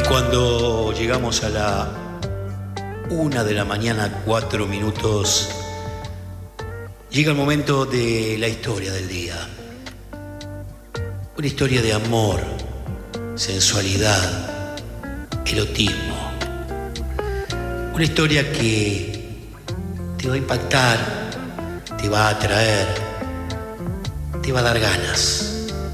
Cuando llegamos a la 1 de la mañana, 4 minutos, llega el momento de la historia del día. Una historia de amor, sensualidad, erotismo. Una historia que te va a impactar, te va a atraer, te va a dar ganas.